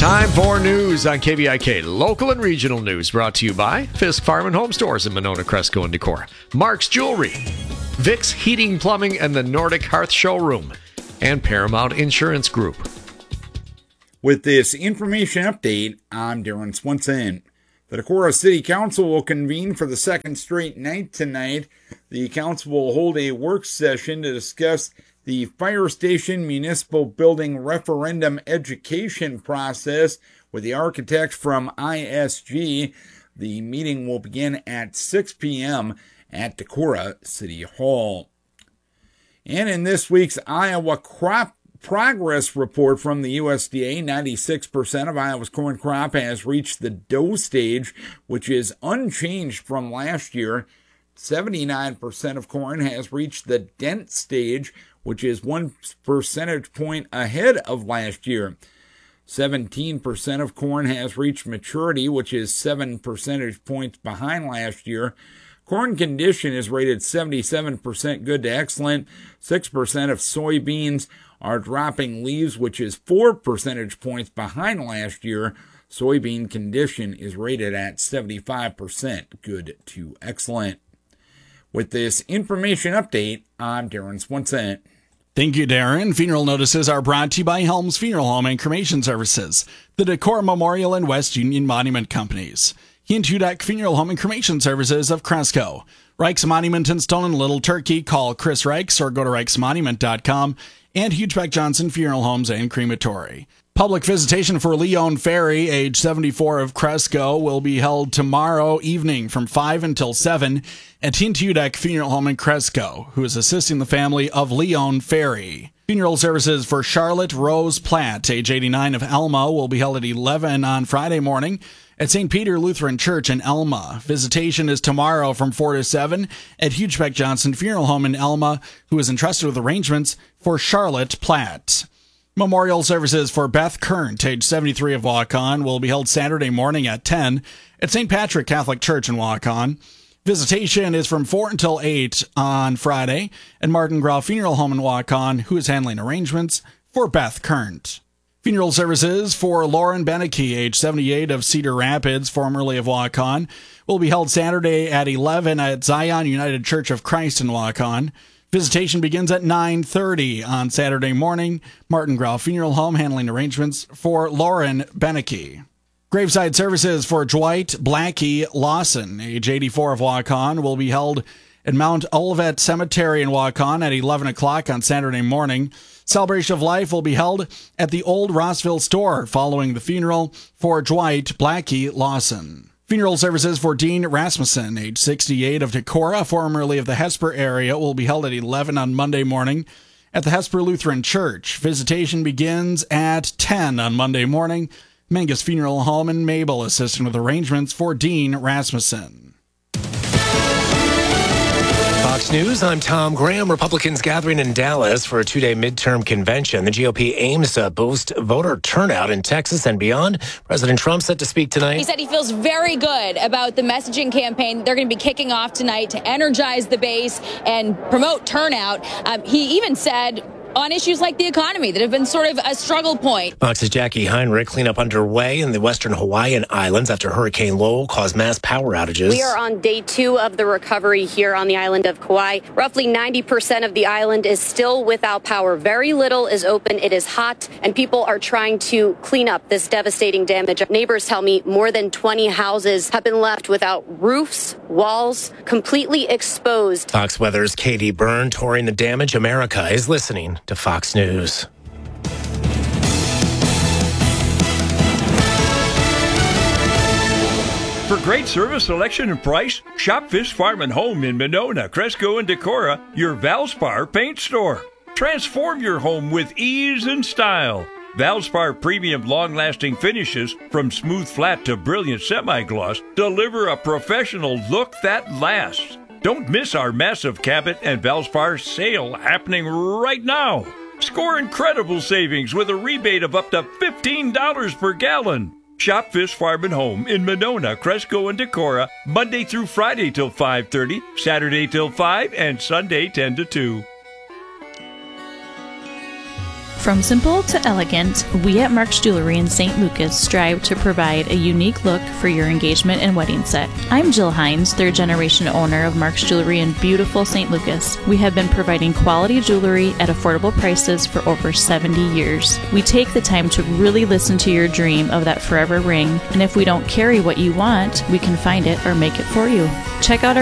Time for news on KVIK. Local and regional news brought to you by Fisk Farm and Home Stores in Monona, Cresco, and Decorah. Mark's Jewelry, Vic's Heating, Plumbing, and the Nordic Hearth Showroom, and Paramount Insurance Group. With this information update, I'm Darren Swenson. The Decorah City Council will convene for the second straight night tonight. The council will hold a work session to discuss the fire station municipal building referendum education process with the architect from ISG. The meeting will begin at 6 p.m. at Decorah City Hall. And in this week's Iowa crop progress report from the USDA, 96% of Iowa's corn crop has reached the dough stage, which is unchanged from last year. 79% of corn has reached the dent stage, which is 1 percentage point ahead of last year. 17% of corn has reached maturity, which is 7 percentage points behind last year. Corn condition is rated 77% good to excellent. 6% of soybeans are dropping leaves, which is 4 percentage points behind last year. Soybean condition is rated at 75% good to excellent. With this information update, I'm Darren Swenson. Thank you, Darren. Funeral notices are brought to you by Helms Funeral Home and Cremation Services, the Decorah Memorial and West Union Monument Companies, Hudak Funeral Home and Cremation Services of Cresco, Reich's Monument in Stone and Little Turkey. Call Chris Reichs or go to reichsmonument.com, and Hugebeck Johnson Funeral Homes and Crematory. Public visitation for Leon Ferry, age 74 of Cresco, will be held tomorrow evening from 5 until 7 at Hudak Funeral Home in Cresco, who is assisting the family of Leon Ferry. Funeral services for Charlotte Rose Platt, age 89 of Elma, will be held at 11 on Friday morning at St. Peter Lutheran Church in Elma. Visitation is tomorrow from 4 to 7 at Hugebeck Johnson Funeral Home in Elma, who is entrusted with arrangements for Charlotte Platt. Memorial services for Beth Kernt, age 73 of Waukon, will be held Saturday morning at 10 at St. Patrick Catholic Church in Waukon. Visitation is from 4 until 8 on Friday at Martin Grau Funeral Home in Waukon, who is handling arrangements for Beth Kernt. Funeral services for Lauren Beneke, age 78 of Cedar Rapids, formerly of Waukon, will be held Saturday at 11 at Zion United Church of Christ in Waukon. Visitation begins at 9:30 on Saturday morning. Martin Grau Funeral Home handling arrangements for Lauren Beneke. Graveside services for Dwight Blackie Lawson, age 84 of Waukon, will be held at Mount Olivet Cemetery in Waukon at 11 o'clock on Saturday morning. Celebration of Life will be held at the Old Rossville store following the funeral for Dwight Blackie Lawson. Funeral services for Dean Rasmussen, age 68 of Decorah, formerly of the Hesper area, will be held at 11 on Monday morning at the Hesper Lutheran Church. Visitation begins at 10 on Monday morning. Mangus Funeral Home in Mabel assisting with arrangements for Dean Rasmussen. Fox News, I'm Tom Graham. Republicans gathering in Dallas for a two-day midterm convention. The GOP aims to boost voter turnout in Texas and beyond. President Trump set to speak tonight. He said he feels very good about the messaging campaign they're going to be kicking off tonight to energize the base and promote turnout. He even said on issues like the economy that have been sort of a struggle point. Fox's Jackie Heinrich. Cleanup underway in the western Hawaiian Islands after Hurricane Lowell caused mass power outages. We are on day 2 of the recovery here on the island of Kauai. Roughly 90% of the island is still without power. Very little is open. It is hot, and people are trying to clean up this devastating damage. Neighbors tell me more than 20 houses have been left without roofs, walls, completely exposed. Fox Weather's Katie Byrne touring the damage. America is listening to Fox News. For great service, selection, and price, shop Fisk Farm and Home in Monona, Cresco, and Decorah, your Valspar paint store. Transform your home with ease and style. Valspar premium long-lasting finishes, from smooth flat to brilliant semi-gloss, deliver a professional look that lasts. Don't miss our massive Cabot and Valspar sale happening right now. Score incredible savings with a rebate of up to $15 per gallon. Shop Fisk Farm and Home in Monona, Cresco, and Decorah, Monday through Friday till 5:30, Saturday till 5, and Sunday 10 to 2. From simple to elegant, we at Mark's Jewelry in St. Lucas strive to provide a unique look for your engagement and wedding set. I'm Jill Hines, third generation owner of Mark's Jewelry in beautiful St. Lucas. We have been providing quality jewelry at affordable prices for over 70 years. We take the time to really listen to your dream of that forever ring, and if we don't carry what you want, we can find it or make it for you. Check out our